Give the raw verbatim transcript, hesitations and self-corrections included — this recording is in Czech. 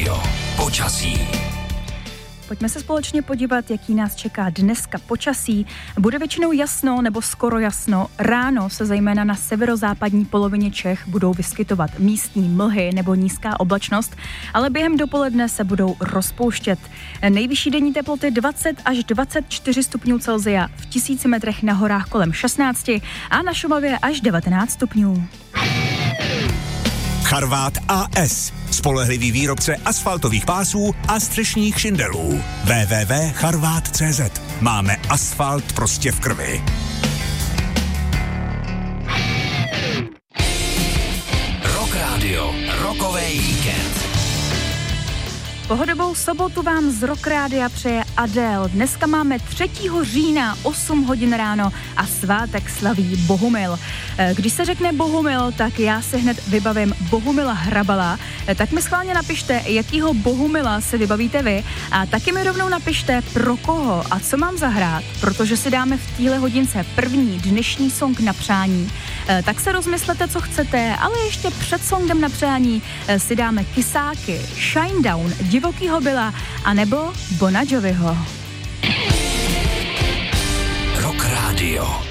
Radio. Počasí. Pojďme se společně podívat, jaký nás čeká dneska počasí. Bude většinou jasno nebo skoro jasno. Ráno se zejména na severozápadní polovině Čech budou vyskytovat místní mlhy nebo nízká oblačnost, ale během dopoledne se budou rozpouštět. Nejvyšší denní teploty dvacet až dvacet čtyři stupňů Celsia, v tisíci metrech na horách kolem šestnáct a na Šumavě až devatenáct stupňů. Charvát A S. Spolehlivý výrobce asfaltových pásů a střešních šindelů. w w w tečka charvát tečka cé zet. Máme asfalt prostě v krvi. Rock Radio. Rockovej víkend. Pohodovou sobotu vám z Rock Rádia přeje Adele. Dneska máme třetího října, osm hodin ráno a svátek slaví Bohumil. Když se řekne Bohumil, tak já si hned vybavím Bohumila Hrabala. Tak mi schválně napište, jakýho Bohumila se vybavíte vy a taky mi rovnou napište, pro koho a co mám zahrát, protože si dáme v téhle hodince první dnešní song na přání. Tak se rozmyslete, co chcete, ale ještě před songem na přání si dáme Kysáky, Shinedown, Divokýho Billa a nebo Bona Joviho. Rock Radio.